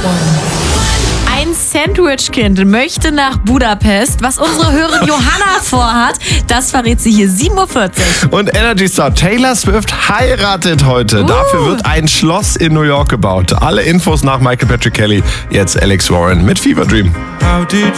Ein Sandwich-Kind möchte nach Budapest. Was unsere Hörerin Johanna vorhat, das verrät sie hier 7.40 Uhr. Und Energy Star Taylor Swift heiratet heute. Dafür wird ein Schloss in New York gebaut. Alle Infos nach Michael Patrick Kelly. Jetzt Alex Warren mit Fever Dream.